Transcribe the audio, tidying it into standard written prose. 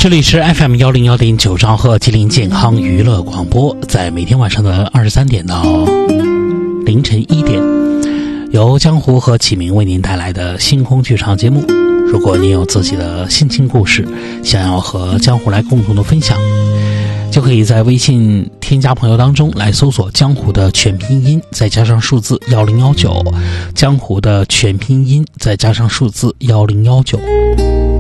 这里是 FM101.9兆赫吉林健康娱乐广播，在每天晚上的23点到凌晨1点，由江湖和启明为您带来的星空剧场节目。如果您有自己的心情故事，想要和江湖来共同的分享，就可以在微信添加朋友当中来搜索江湖的全拼音再加上数字1019，江湖的全拼音再加上数字1019。